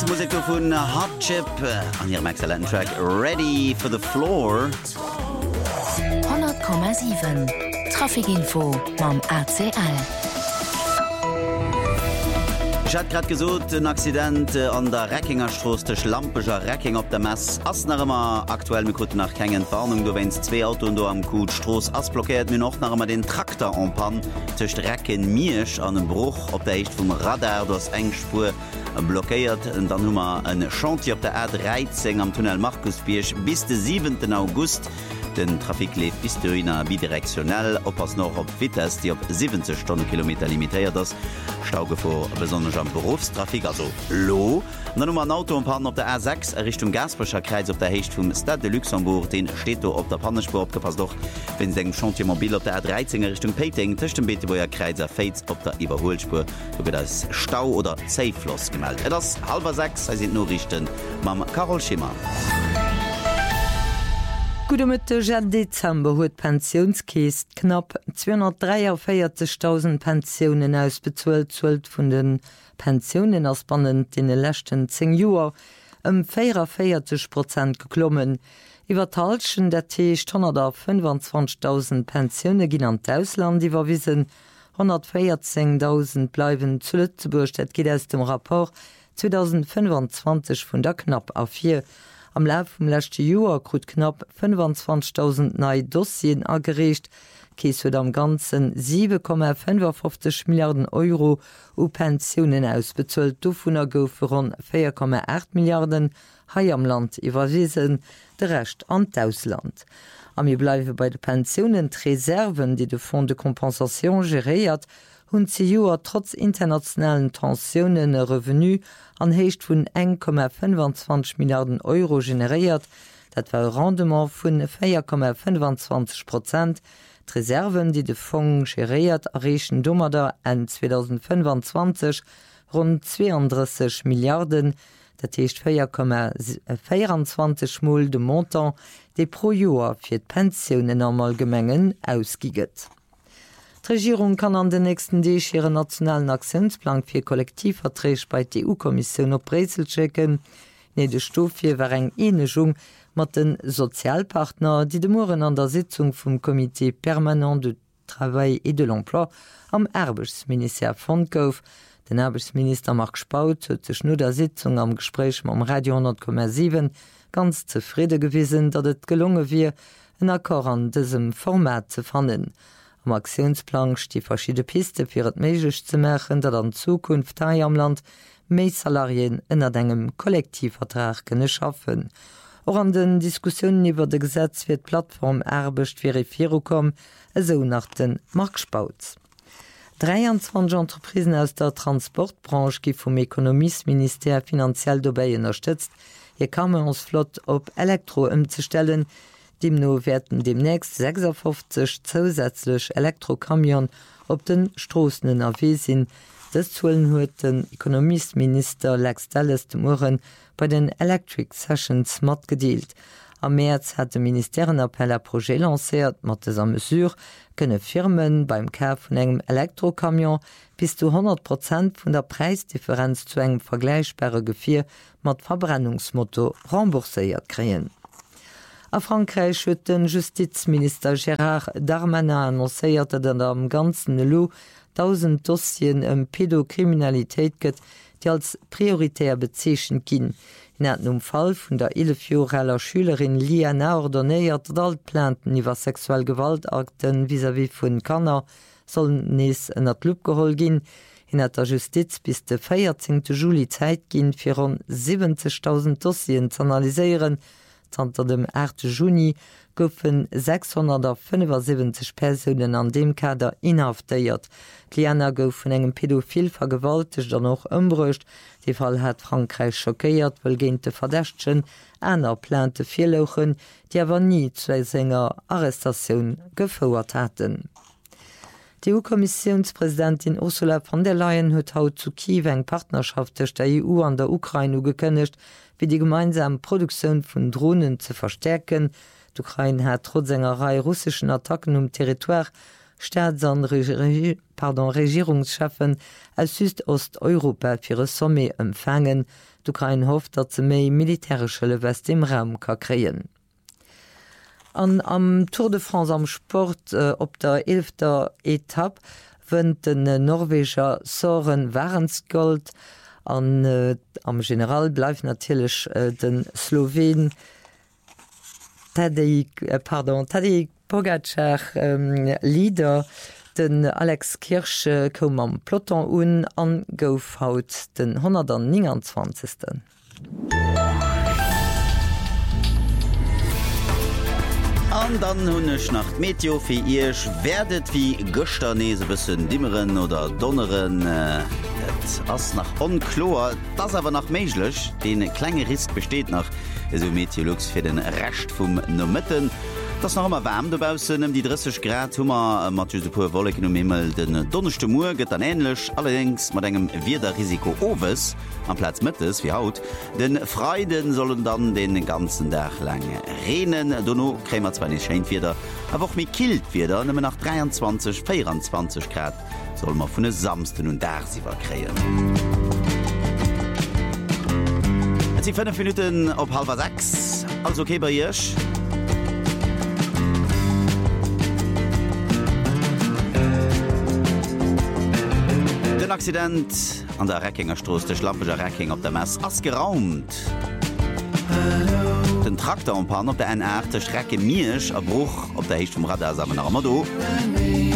Musik von Hot Chip an ihrem exzellenten Track Ready for the Floor. 100,7 Trafikinfo mam ACL. Ich hat grad gesot den Accident an der Reckingerstraße durch lampischer Recking op der Mess ass nach immer aktuell mit gut nach kengen Warnung du wennst zwei Auto do am Kutstroß ass blockiert mir noch nach immer den Traktor anpan tucht Recken Miersch an den Bruch op der echt vom Radar das Engspur blockiert und dann nummer ein Chantier op der A13 am Tunnel Markusbiersch bis den 7. August. Den Trafik lebt bis Döner bidirektionell, oppass noch op Wittes, die op 70 Stundenkilometer limitiert das Stauge vor besonders am Berufstrafik, also lo. Und dann ein Auto und Partner op der A6 Richtung Gasbrecher Kreis op der Hecht vom Stade de Luxemburg, den steht op der Pannenspur abgepasst doch, wenn sie Chantiermobil op der A13 Richtung Peting, zwischen Bete, wo ihr Kreiser Fates op der Überholspur, so wird das Stau oder Safefloss gemeldet. Das 5:30, sind nur richten, Mam Carol Schimmer. Gudemëtte Dezember huet Pensionskeest knapp 243.000 Pensionen ausbezuelt vun den Pensionen ausspannend in den letzten 10 Joer 44% geklommen. Iwertalschen der Techt 125.000 Pensionen ginn an d'Ausland iwwerwiesen, 114.000 bleiwen zu Lützeburg, dat geht aus dem Rapport 2025 vun der knapp auf 4. Am Lauf vom letzten Jahr krut knapp 25.000 neue Dossien angeregt. Kies wird am ganzen 7,55 Milliarden Euro u Pensionen ausbezahlt. Davon goufen rund 4,8 Milliarden hier am Land überwiesen, der Rest an Ausland. Wir bleiben bei den Pensionen. Die Reserven, die der Fonds de Compensation geriert, hun ze Joer trotz internationalen Tensionen e Revenu an hecht vun 1,25 Milliarden Euro generiert, dat war Rendement vun 4,25%. Reserven, die de Fonds geriert, errechen Dommerder en 2025 rund 32 Milliarden, dat hecht 4,24 Mol de Montant, de pro Joer fir d'Pensionen am Allgemengen ausgiget. Die Regierung kann an den nächsten Tag ihren nationalen Aktionsplan für Kollektivverträge bei der EU-Kommission auf Brüssel schicken. In der Stufe war eine Einigung mit den Sozialpartnern, die morgen an der Sitzung vom Comité permanent de Travail et de l'Emploi am Arbeitsministerium fand. Den Arbeitsminister Marc Spaut hat sich nur der Sitzung am Gespräch mit dem Radio 100,7 ganz zufrieden gewesen, dass es gelungen wäre, einen Akkord an diesem Format zu finden. Am Aktionsplan die verschiedene Piste für es möglich zu machen, dass in Zukunft hier am Land mehr Salarien in einem Kollektivvertrag können schaffen. Auch an den Diskussionen über das Gesetz wird Plattform Arbeit Verifierung kommen, so nach den Marktspauts. 23 Entreprisen aus der Transportbranche, die vom Ökonomieministerium finanziell dabei unterstützt, ihr Kameronsflot auf Elektro umzustellen. Demno werden demnächst 56 zusätzlich Elektrokamion op den Straßen NRW sind. Das zullen huet den Ökonomieminister Lex Dallas dem Morgen bei den Electric Sessions mat gedeelt. Am März hat de Minister ein Appel à Projet lanciert, mat dieser Mesure könne Firmen beim Kauf von engem Elektrokamion bis zu 100% von der Preisdifferenz zu engem vergleichbare Gefir mat Verbrennungsmotto remboursiert kreen. A Frankreich huet den Justizminister Gérard Darmanin annoncéiert, dat am ganzen Lo 1000 Dossien Pädokriminalitéit gëtt, die als prioritär bezeechen ginn. In einem Fall vun der 11-jähriger Schülerin Liana ordonnéiert, dat all Planten iwwer sexuell Gewaltakten vis-à-vis vun Kanner sollen nees ënner d'Lup geholl ginn. In der Justiz bis de 14. Juli Zeit ginn fir rund 70.000 Dossien zu analyseieren. Unter dem 8. Juni goufen 675 Personen an dem Kader inhaftiert. Liana gouf vun engem Pädophil vergewaltigt dann noch ëmbrucht. Die Fall hat Frankreich schockiert, weil géint de Verdächtchen einer plante Vierlochen, die awer nie zu senger Arrestation gefauert hatten. Die EU-Kommissionspräsidentin Ursula von der Leyen hat haut zu Kiew eng Partnerschaft zwischen der EU an der Ukraine gekündigt, wie die gemeinsame Produktion von Drohnen zu verstärken. Die Ukraine hat trotz einer Reihe russischen Attacken Territoire Staats- an Regierungscheffen aus Südosteuropa fir e Somme empfangen, d'Ukraine hofft, dat ze méi militärsche West im Raum ka kreen. Am Tour de France am Sport op der 11. Etappe wënd den Norweger Søren Warensgold am General bleif natilech den Slowen Tadej Pogacar Lieder den Alex Kirsch kom am Peloton an gouf haut den 129. An dann hunnech nach Meteo fir Isch werdet wie Göchternese bessen Dimmeren oder Donneren ass nach onklor, das aber nach méiglech, den klenge Risk besteht nach eso Meteorologs fir den Recht vum Nomitten. Das noch immer warm dabausen die 30 Grad Hummer mat puer Wolken um Himmel den donnerchte Mur gëtt an enlech allerdings mat engem wieder Risiko overwes am Platz mittes wie haut. Den Freiden sollen dann den ganzen Dach lang renen. Donno krämer zwar nicht scheint wieder, aber auch mir kilt wieder nëmme nach 23 24 Grad soll man vun de samsten und Dachsiwer kreen. Sie 5 Minuten op 5:30 also okay bei Isch. Den Accident an der Reckingerstroß der Schlampeger Recking op der Mess ass geraumt. Den Traktor am Pan op der N8 Strecke Miersch a Bruch op der Hecht vom Radar samen Ramado.